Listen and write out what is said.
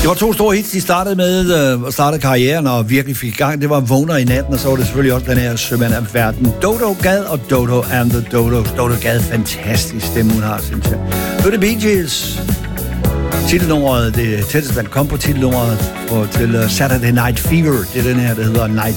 Det var 2 store hits, de startede med, startede karrieren og virkelig fik i gang. Det var Vågner i natten, og så var det selvfølgelig også den her Sømand af verden. Dodo Gad og Dodo and the Dodos. Dodo Gad, fantastisk stemme, hun har, synes jeg. Nu er det Bee Gees. Titelnummeret, det tætteste, man kom på titelnummeret til Saturday Night Fever. Det er den her, der hedder Night